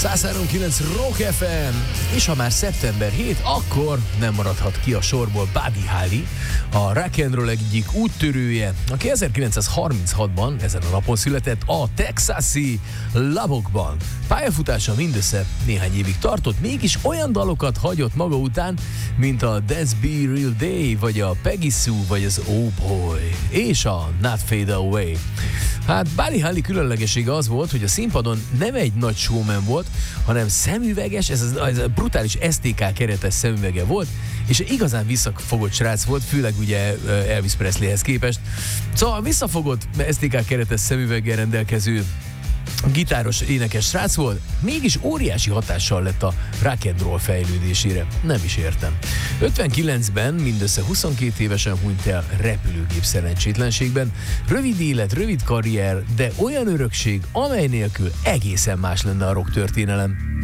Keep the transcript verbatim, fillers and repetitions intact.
száz három kilenc Rock ef em, és ha már szeptember hét, akkor nem maradhat ki a sorból Buddy Holly, a rock and roll egyik úttörője, aki ezerkilencszázharminchatban ezen a napon született a texasi Lubbockban. Pályafutása mindössze néhány évig tartott, mégis olyan dalokat hagyott maga után, mint a That's Be Real Day, vagy a Peggy Sue, vagy az Oh Boy, és a Not Fade Away. Hát Buddy Holly különlegessége az volt, hogy a színpadon nem egy nagy showman volt, hanem szemüveges, ez a, ez a brutális es té ká keretes szemüvege volt, és igazán visszafogott srác volt, főleg ugye Elvis Presleyhez képest. Szóval visszafogott es té ká keretes szemüveggel rendelkező gitáros, énekes srác volt, mégis óriási hatással lett a rock and roll fejlődésére. Nem is értem. ötvenkilencben mindössze huszonkét évesen hunyt el repülőgép szerencsétlenségben. Rövid élet, rövid karrier, de olyan örökség, amely nélkül egészen más lenne a rock történelem.